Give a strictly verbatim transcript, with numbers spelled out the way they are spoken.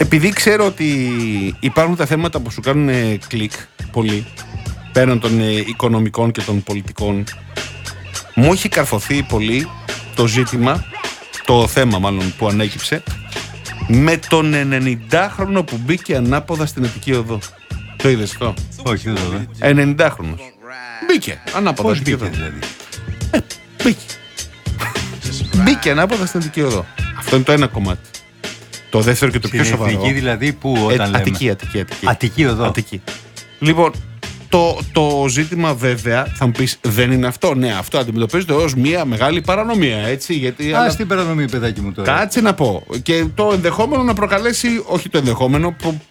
επειδή ξέρω ότι υπάρχουν τα θέματα που σου κάνουν κλικ πολύ, πέραν των οικονομικών και των πολιτικών, μου έχει καρφωθεί πολύ το ζήτημα, το θέμα μάλλον που ανέκυψε, με τον ενενηντάχρονο που μπήκε ανάποδα στην Αττική Οδό. Το είδες αυτό? Όχι, βέβαια. ενενηντάχρονος. Μπήκε ανάποδα. Πώς μπήκε δηλαδή? Ε, μπήκε. Μπήκε ανάποδα στην Αττική Οδό. Αυτό είναι το ένα κομμάτι. Το δεύτερο και το Στην πιο σοβαρό. Εθνική δηλαδή που όταν ε, λέμε. Αττική, Αττική, Αττική. Αττική Οδό. Αττική. Λοιπόν, το, το ζήτημα βέβαια θα μου πεις δεν είναι αυτό. Ναι, αυτό αντιμετωπίζεται ως μια μεγάλη παρανομία, έτσι. Γιατί, Α, αλλά... στην παρανομία, παιδάκι μου τώρα. Κάτσε να πω. Και το ενδεχόμενο να προκαλέσει, όχι το ενδεχόμενο, που